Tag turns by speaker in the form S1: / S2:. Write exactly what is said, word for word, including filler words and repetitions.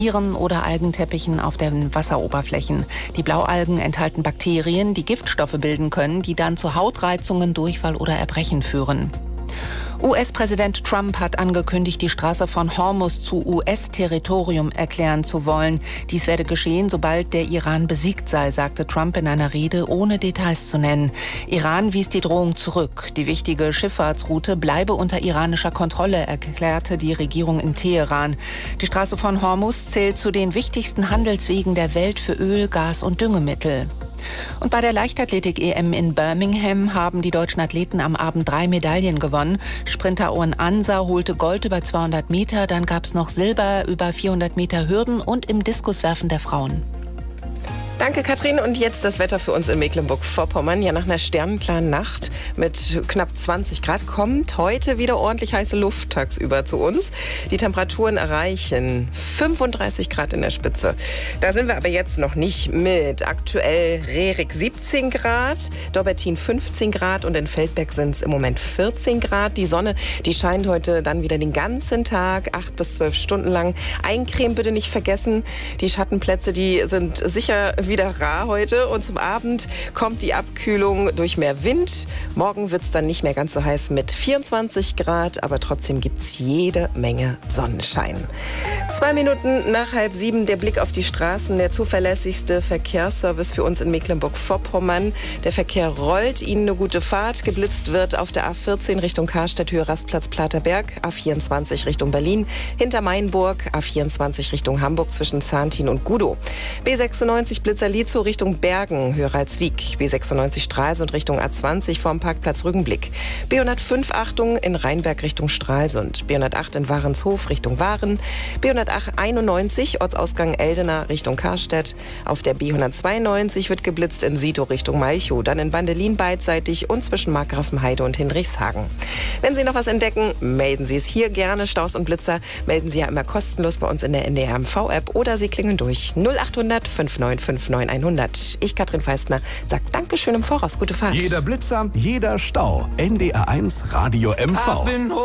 S1: oder Algenteppichen auf den Wasseroberflächen. Die Blaualgen enthalten Bakterien, die Giftstoffe bilden können, die dann zu Hautreizungen, Durchfall oder Erbrechen führen. U S-Präsident Trump hat angekündigt, die Straße von Hormuz zu U S-Territorium erklären zu wollen. Dies werde geschehen, sobald der Iran besiegt sei, sagte Trump in einer Rede, ohne Details zu nennen. Iran wies die Drohung zurück. Die wichtige Schifffahrtsroute bleibe unter iranischer Kontrolle, erklärte die Regierung in Teheran. Die Straße von Hormuz zählt zu den wichtigsten Handelswegen der Welt für Öl, Gas und Düngemittel. Und bei der Leichtathletik-E M in Birmingham haben die deutschen Athleten am Abend drei Medaillen gewonnen. Sprinter Owen Ansa holte Gold über zweihundert Meter, dann gab es noch Silber über vierhundert Meter Hürden und im Diskuswerfen der Frauen.
S2: Danke, Katrin. Und jetzt das Wetter für uns in Mecklenburg-Vorpommern. Ja, nach einer sternenklaren Nacht mit knapp zwanzig Grad kommt heute wieder ordentlich heiße Luft tagsüber zu uns. Die Temperaturen erreichen fünfunddreißig Grad in der Spitze. Da sind wir aber jetzt noch nicht mit. Aktuell Rerik siebzehn Grad, Dobbertin fünfzehn Grad und in Feldberg sind es im Moment vierzehn Grad. Die Sonne, die scheint heute dann wieder den ganzen Tag, acht bis zwölf Stunden lang. Eincremen bitte nicht vergessen. Die Schattenplätze, die sind sicher wieder rar heute und zum Abend kommt die Abkühlung durch mehr Wind. Morgen wird es dann nicht mehr ganz so heiß mit vierundzwanzig Grad, aber trotzdem gibt es jede Menge Sonnenschein. Zwei Minuten nach halb sieben der Blick auf die Straßen, der zuverlässigste Verkehrsservice für uns in Mecklenburg-Vorpommern. Der Verkehr rollt, Ihnen eine gute Fahrt. Geblitzt wird auf der A vierzehn Richtung Karstadt, Höhe Rastplatz Platerberg, A vierundzwanzig Richtung Berlin, hinter Mainburg, A vierundzwanzig Richtung Hamburg zwischen Zahntin und Gudow. B sechsundneunzig Blitzer Lietzow Richtung Bergen, Höhe Ralswiek, B sechsundneunzig Stralsund Richtung A zwanzig vorm Parkplatz Rügenblick, B hundertfünf Achtung in Rheinberg Richtung Stralsund, B hundertacht in Warenshof Richtung Waren, B hunderteinundneunzig Ortsausgang Eldena Richtung Karstedt, auf der B hundertzweiundneunzig wird geblitzt in Sito Richtung Malchow, dann in Bandelin beidseitig und zwischen Markgrafenheide und Hinrichshagen. Wenn Sie noch was entdecken, melden Sie es hier gerne. Staus und Blitzer melden Sie ja immer kostenlos bei uns in der N D R M V-App oder Sie klingeln durch null achthundert fünf neun fünf neun hundert. Ich, Katrin Feistner, sage Dankeschön im Voraus. Gute Fahrt.
S3: Jeder Blitzer, jeder Stau. N D R eins Radio M V.